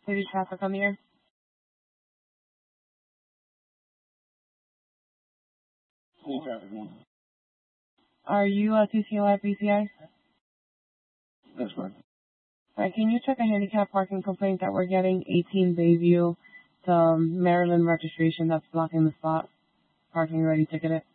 City traffic on the air. City traffic, yeah. Are you a TCOI PCI? That's correct. Alright, can you check a handicap parking complaint that we're getting? 18 Bayview, the Maryland registration that's blocking the spot. Parking already ticketed.